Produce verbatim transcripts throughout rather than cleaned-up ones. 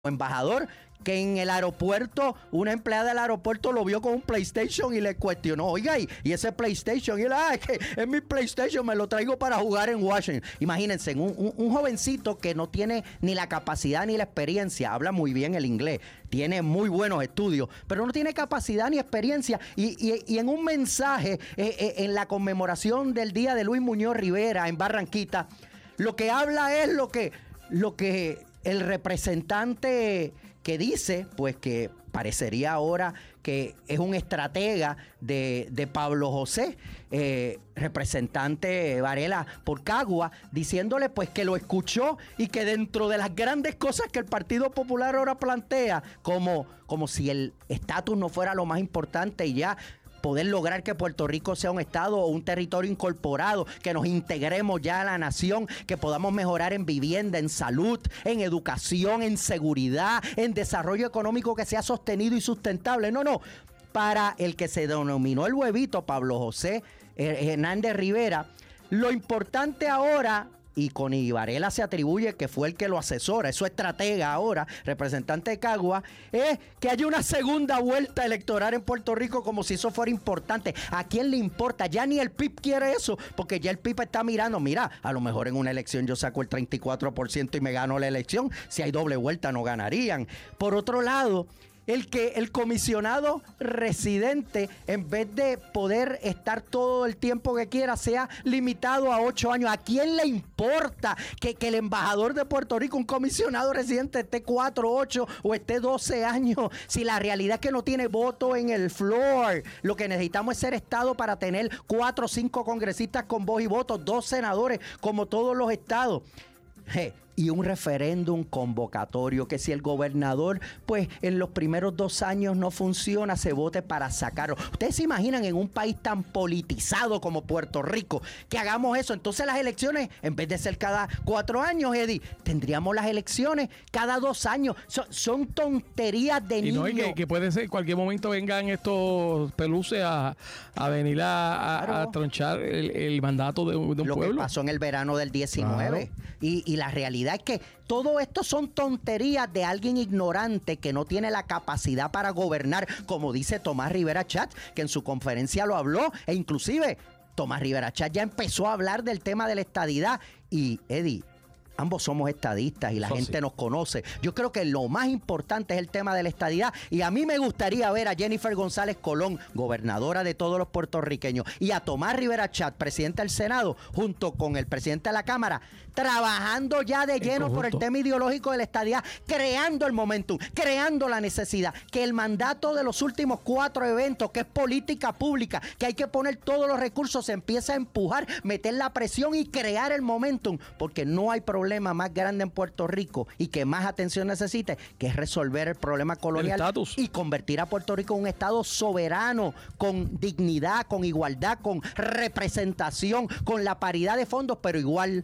embajador, que en el aeropuerto, una empleada del aeropuerto lo vio con un PlayStation y le cuestionó, oiga, y, y ese PlayStation, y él, ah, es que es mi PlayStation, me lo traigo para jugar en Washington. Imagínense, un, un, un jovencito que no tiene ni la capacidad ni la experiencia, habla muy bien el inglés, tiene muy buenos estudios, pero no tiene capacidad ni experiencia, y, y, y en un mensaje, eh, eh, en la conmemoración del día de Luis Muñoz Rivera en Barranquita, lo que habla es lo que, lo que el representante que dice, pues que parecería ahora que es un estratega de, de Pablo José, eh, representante Varela por Cagua, diciéndole pues que lo escuchó y que dentro de las grandes cosas que el Partido Popular ahora plantea, como, como si el estatus no fuera lo más importante y ya poder lograr que Puerto Rico sea un estado o un territorio incorporado, que nos integremos ya a la nación, que podamos mejorar en vivienda, en salud, en educación, en seguridad, en desarrollo económico que sea sostenido y sustentable. No, no. Para el que se denominó el huevito, Pablo José Hernández Rivera, lo importante ahora, y con Varela se atribuye que fue el que lo asesora, es su estratega ahora, representante de Cagua, es que haya una segunda vuelta electoral en Puerto Rico, como si eso fuera importante. ¿A quién le importa? Ya ni el P I B quiere eso, porque ya el P I B está mirando, mira, a lo mejor en una elección yo saco el treinta y cuatro por ciento y me gano la elección, si hay doble vuelta no ganarían. Por otro lado, el que el comisionado residente, en vez de poder estar todo el tiempo que quiera, sea limitado a ocho años. ¿A quién le importa que, que el embajador de Puerto Rico, un comisionado residente, esté cuatro, ocho o esté doce años? Si la realidad es que no tiene voto en el floor. Lo que necesitamos es ser estado para tener cuatro o cinco congresistas con voz y voto, dos senadores, como todos los estados. Hey, y un referéndum convocatorio, que si el gobernador pues en los primeros dos años no funciona, se vote para sacarlo. ¿Ustedes se imaginan en un país tan politizado como Puerto Rico que hagamos eso? Entonces las elecciones, en vez de ser cada cuatro años, Eddie, tendríamos las elecciones cada dos años. Son, son tonterías de niños. Y no, y que, que puede ser, en cualquier momento vengan estos peluces a, a venir a, a, claro. a tronchar el, el mandato de, de un Lo pueblo. Lo que pasó en el verano del diecinueve. Claro. Y, y la realidad es que todo esto son tonterías de alguien ignorante que no tiene la capacidad para gobernar, como dice Tomás Rivera Chatz, que en su conferencia lo habló, e inclusive Tomás Rivera Chatz ya empezó a hablar del tema de la estadidad. Y Eddie, ambos somos estadistas y la Eso gente sí. nos conoce. Yo creo que lo más importante es el tema de la estadidad, y a mí me gustaría ver a Jennifer González Colón, gobernadora de todos los puertorriqueños, y a Tomás Rivera Chatz, presidente del Senado, junto con el presidente de la Cámara, trabajando ya de lleno por el tema ideológico de la estadidad, creando el momentum, creando la necesidad, que el mandato de los últimos cuatro eventos, que es política pública, que hay que poner todos los recursos, se empieza a empujar, meter la presión y crear el momentum, porque no hay problema más grande en Puerto Rico y que más atención necesite, que es resolver el problema colonial y convertir a Puerto Rico en un estado soberano, con dignidad, con igualdad, con representación, con la paridad de fondos, pero igual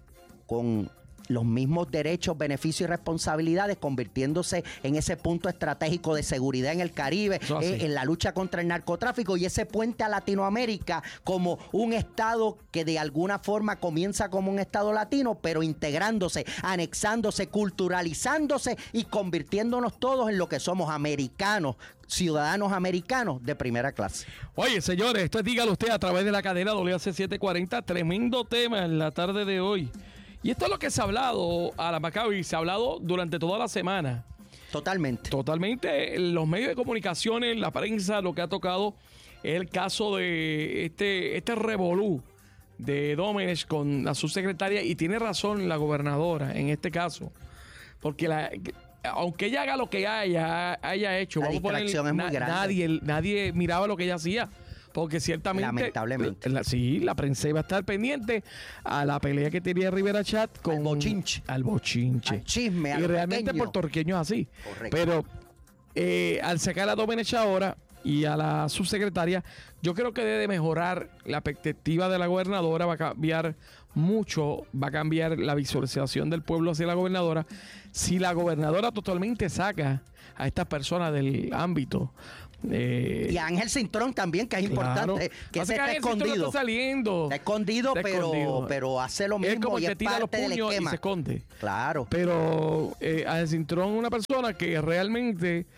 con los mismos derechos, beneficios y responsabilidades, convirtiéndose en ese punto estratégico de seguridad en el Caribe, oh, eh, sí. en la lucha contra el narcotráfico, y ese puente a Latinoamérica como un estado que de alguna forma comienza como un estado latino, pero integrándose, anexándose, culturalizándose y convirtiéndonos todos en lo que somos, americanos, ciudadanos americanos de primera clase. Oye, señores, esto es Dígalo Usted a través de la cadena W A C setecientos cuarenta. Tremendo tema en la tarde de hoy. Y esto es lo que se ha hablado a la Maccabi, se ha hablado durante toda la semana. Totalmente. Totalmente. Los medios de comunicaciones, la prensa, lo que ha tocado es el caso de este, este revolú de Domenech con la subsecretaria, y tiene razón la gobernadora en este caso, porque la, aunque ella haga lo que haya, haya hecho, la vamos a poner, distracción es muy na, grande. Nadie, nadie miraba lo que ella hacía. Porque ciertamente, lamentablemente, la, sí, la prensa iba a estar pendiente a la pelea que tenía Rivera Chatz con al bochinche, al bochinche, al chisme, y realmente puertorriqueño es así. Correcto. Pero eh, al sacar a Domenech ahora y a la subsecretaria, yo creo que debe mejorar la perspectiva de la gobernadora, va a cambiar mucho, va a cambiar la visualización del pueblo hacia la gobernadora. Si la gobernadora totalmente saca a estas personas del ámbito, Eh, y Ángel Cintrón también, que es claro. importante, que Pasa ese que está Ángel Cintrón escondido. Está saliendo. Está escondido, Está pero, escondido. pero hace lo Es mismo como y que es tira los parte del puños y esquema. se esconde. Claro. Pero eh, Ángel Cintrón es una persona que realmente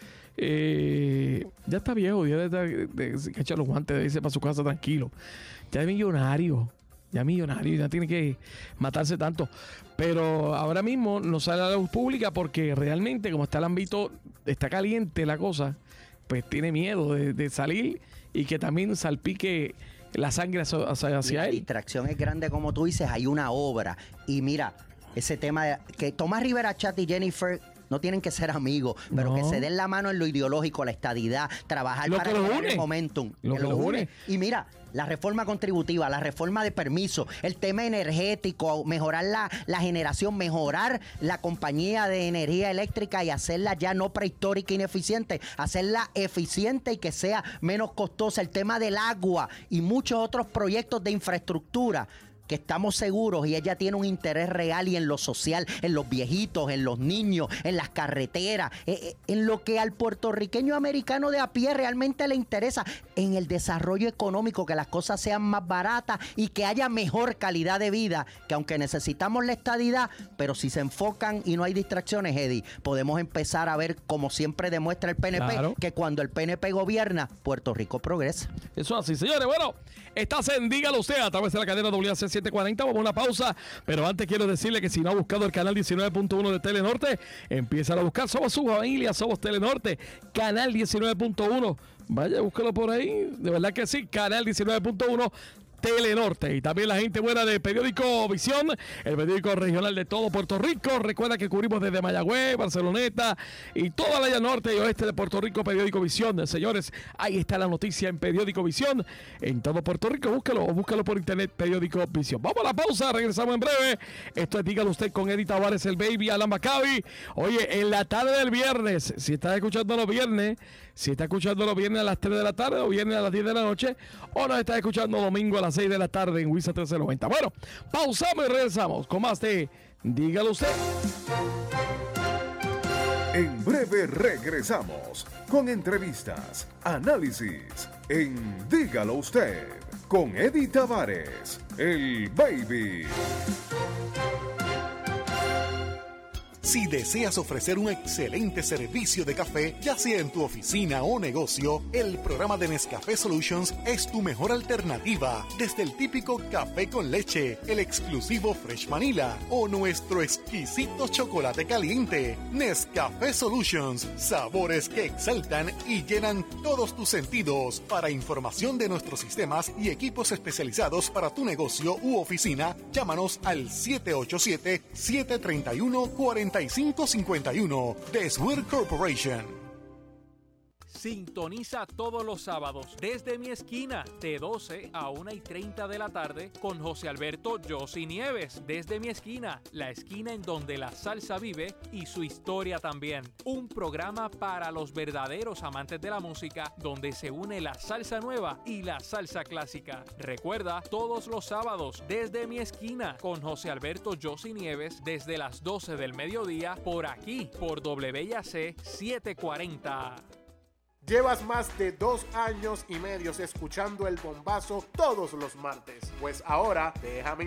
eh, ya está viejo, ya está de, de, de echar los guantes, de irse para su casa tranquilo. Ya es millonario. Ya millonario, ya tiene que matarse tanto. Pero ahora mismo no sale a la luz pública porque realmente, como está el ámbito, está caliente la cosa, pues tiene miedo de, de salir y que también salpique la sangre hacia, hacia La él. distracción es grande, como tú dices, hay una obra. Y mira, ese tema de, que Tomás Rivera Chat y Jennifer no tienen que ser amigos, pero No. que se den la mano en lo ideológico, la estadidad, trabajar Lo para que los crear une. el momentum. Lo que los une. Y mira, la reforma contributiva, la reforma de permiso, el tema energético, mejorar la, la generación, mejorar la compañía de energía eléctrica y hacerla ya no prehistórica e ineficiente, hacerla eficiente y que sea menos costosa, el tema del agua y muchos otros proyectos de infraestructura que estamos seguros y ella tiene un interés real y en lo social, en los viejitos, en los niños, en las carreteras, eh, en lo que al puertorriqueño americano de a pie realmente le interesa, en el desarrollo económico, que las cosas sean más baratas y que haya mejor calidad de vida, que aunque necesitamos la estadidad, pero si se enfocan y no hay distracciones, Eddie, podemos empezar a ver, como siempre demuestra el P N P, Claro. que cuando el P N P gobierna, Puerto Rico progresa. Eso así, señores. Bueno, estás en Dígalo Usted a través de la cadena W A C setecientos cuarenta. Vamos a una pausa, pero antes quiero decirle que si no ha buscado el canal diecinueve punto uno de Telenorte, empieza a buscar. Somos su familia, somos Telenorte, canal diecinueve punto uno. Vaya, búscalo por ahí. De verdad que sí, canal diecinueve punto uno. Telenorte. Y también la gente buena de Periódico Visión, el periódico regional de todo Puerto Rico. Recuerda que cubrimos desde Mayagüez, Barceloneta y toda la área norte y oeste de Puerto Rico. Periódico Visión, señores, ahí está la noticia en Periódico Visión en todo Puerto Rico. Búscalo o búscalo por internet, Periódico Visión. Vamos a la pausa, regresamos en breve. Esto es Dígalo Usted con Eddie Tavares, el baby, Alan Maccabi. Oye, en la tarde del viernes, si estás escuchando los viernes, si estás escuchando los viernes a las tres de la tarde o viernes a las diez de la noche, o nos estás escuchando domingo a las seis de la tarde en Wisa trece noventa. Bueno, pausamos y regresamos con más de Dígalo Usted. En breve regresamos con entrevistas, análisis en Dígalo Usted con Eddie Tavares, el baby. Si deseas ofrecer un excelente servicio de café, ya sea en tu oficina o negocio, el programa de Nescafé Solutions es tu mejor alternativa. Desde el típico café con leche, el exclusivo Fresh Vanilla o nuestro exquisito chocolate caliente. Nescafé Solutions, sabores que exaltan y llenan todos tus sentidos. Para información de nuestros sistemas y equipos especializados para tu negocio u oficina, llámanos al siete ocho siete, siete tres uno, cuatro cinco cinco uno. The Swear Corporation. Sintoniza todos los sábados desde mi esquina de doce a una y treinta de la tarde con José Alberto Yossi Nieves. Desde mi esquina, la esquina en donde la salsa vive y su historia también. Un programa para los verdaderos amantes de la música donde se une la salsa nueva y la salsa clásica. Recuerda, todos los sábados desde mi esquina con José Alberto Yossi Nieves desde las doce del mediodía por aquí, por W A C setecientos cuarenta. Llevas más de dos años y medio escuchando El Bombazo todos los martes. Pues ahora déjame